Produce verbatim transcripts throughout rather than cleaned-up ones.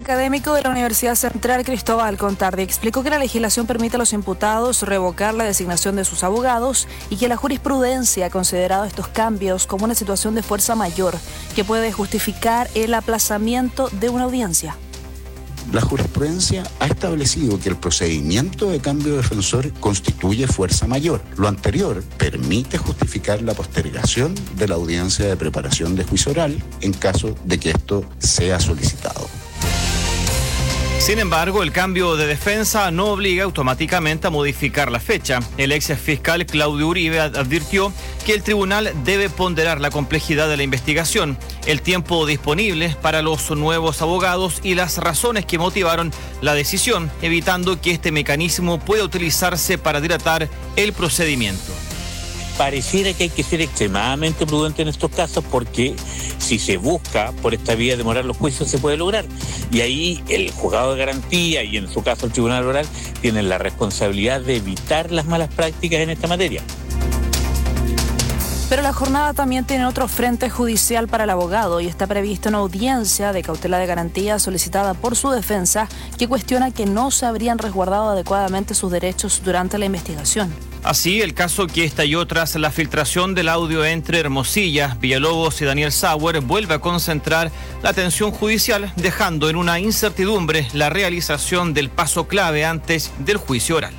académico de la Universidad Central, Cristóbal Contardi, explicó que la legislación permite a los imputados revocar la designación de sus abogados y que la jurisprudencia ha considerado estos cambios como una situación de fuerza mayor que puede justificar el aplazamiento de una audiencia. La jurisprudencia ha establecido que el procedimiento de cambio de defensor constituye fuerza mayor. Lo anterior permite justificar la postergación de la audiencia de preparación de juicio oral en caso de que esto sea solicitado. Sin embargo, el cambio de defensa no obliga automáticamente a modificar la fecha. El ex fiscal Claudio Uribe advirtió que el tribunal debe ponderar la complejidad de la investigación, el tiempo disponible para los nuevos abogados y las razones que motivaron la decisión, evitando que este mecanismo pueda utilizarse para dilatar el procedimiento. Pareciera que hay que ser extremadamente prudente en estos casos porque si se busca por esta vía demorar los juicios se puede lograr. Y ahí el juzgado de garantía y en su caso el tribunal oral tienen la responsabilidad de evitar las malas prácticas en esta materia. Pero la jornada también tiene otro frente judicial para el abogado y está prevista una audiencia de cautela de garantía solicitada por su defensa que cuestiona que no se habrían resguardado adecuadamente sus derechos durante la investigación. Así, el caso que estalló tras la filtración del audio entre Hermosilla, Villalobos y Daniel Sauer vuelve a concentrar la atención judicial, dejando en una incertidumbre la realización del paso clave antes del juicio oral.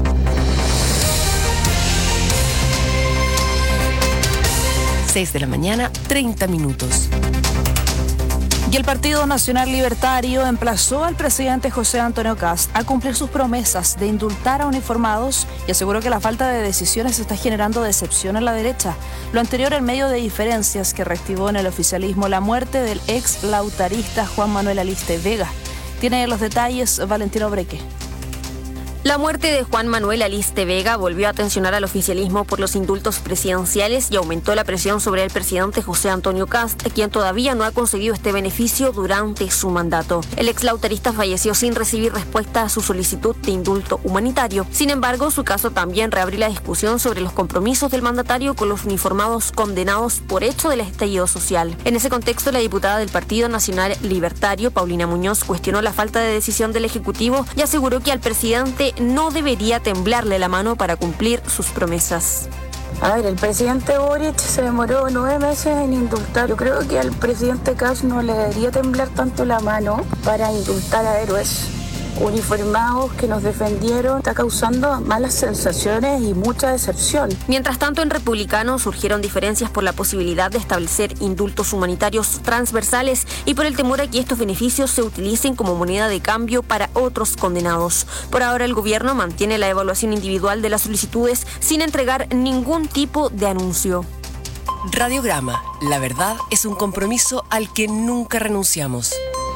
seis de la mañana, treinta minutos. Y el Partido Nacional Libertario emplazó al presidente José Antonio Kast a cumplir sus promesas de indultar a uniformados y aseguró que la falta de decisiones está generando decepción en la derecha. Lo anterior en medio de diferencias que reactivó en el oficialismo la muerte del ex lautarista Juan Manuel Aliste Vega. Tiene los detalles Valentino Breque. La muerte de Juan Manuel Aliste Vega volvió a tensionar al oficialismo por los indultos presidenciales y aumentó la presión sobre el presidente José Antonio Kast, quien todavía no ha conseguido este beneficio durante su mandato. El ex lautarista falleció sin recibir respuesta a su solicitud de indulto humanitario. Sin embargo, su caso también reabrió la discusión sobre los compromisos del mandatario con los uniformados condenados por hecho del estallido social. En ese contexto, la diputada del Partido Nacional Libertario, Paulina Muñoz, cuestionó la falta de decisión del Ejecutivo y aseguró que al presidente no debería temblarle la mano para cumplir sus promesas. A ver, el presidente Boric se demoró nueve meses en indultar. Yo creo que al presidente Kast no le debería temblar tanto la mano para indultar a héroes uniformados que nos defendieron. Está causando malas sensaciones y mucha decepción. Mientras tanto, en Republicano surgieron diferencias por la posibilidad de establecer indultos humanitarios transversales y por el temor a que estos beneficios se utilicen como moneda de cambio para otros condenados. Por ahora, el gobierno mantiene la evaluación individual de las solicitudes sin entregar ningún tipo de anuncio. Radiograma. La verdad es un compromiso al que nunca renunciamos.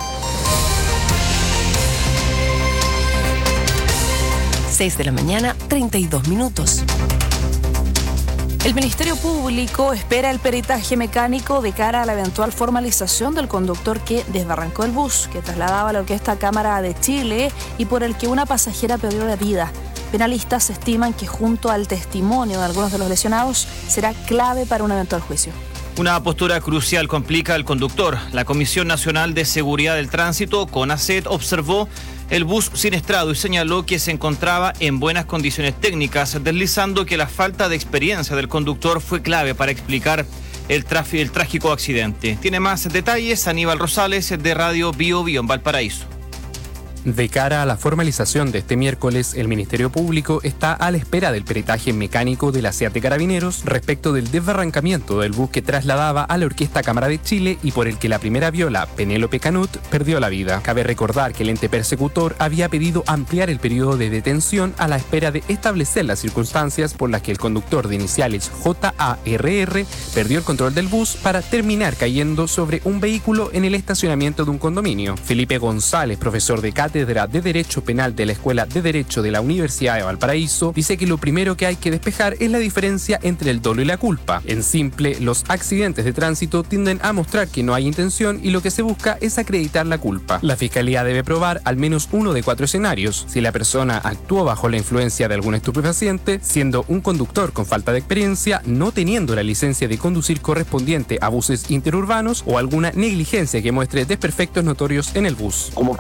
seis de la mañana, treinta y dos minutos. El Ministerio Público espera el peritaje mecánico de cara a la eventual formalización del conductor que desbarrancó el bus que trasladaba a la Orquesta Cámara de Chile y por el que una pasajera perdió la vida. Penalistas estiman que junto al testimonio de algunos de los lesionados será clave para un eventual juicio. Una postura crucial complica al conductor. La Comisión Nacional de Seguridad del Tránsito, CONACET, observó el bus siniestrado y señaló que se encontraba en buenas condiciones técnicas, deslizando que la falta de experiencia del conductor fue clave para explicar el, traf- el trágico accidente. Tiene más detalles Aníbal Rosales de Radio Bio Bio en Valparaíso. De cara a la formalización de este miércoles, el Ministerio Público está a la espera del peritaje mecánico de la SEAT de Carabineros respecto del desbarrancamiento del bus que trasladaba a la Orquesta Cámara de Chile y por el que la primera viola, Penélope Canut, perdió la vida. Cabe recordar que el ente persecutor había pedido ampliar el periodo de detención a la espera de establecer las circunstancias por las que el conductor de iniciales J A R R perdió el control del bus para terminar cayendo sobre un vehículo en el estacionamiento de un condominio. Felipe González, profesor de cátedra de Derecho Penal de la Escuela de Derecho de la Universidad de Valparaíso, dice que lo primero que hay que despejar es la diferencia entre el dolo y la culpa. En simple, los accidentes de tránsito tienden a mostrar que no hay intención y lo que se busca es acreditar la culpa. La Fiscalía debe probar al menos uno de cuatro escenarios: si la persona actuó bajo la influencia de algún estupefaciente, siendo un conductor con falta de experiencia, no teniendo la licencia de conducir correspondiente a buses interurbanos o alguna negligencia que muestre desperfectos notorios en el bus. Como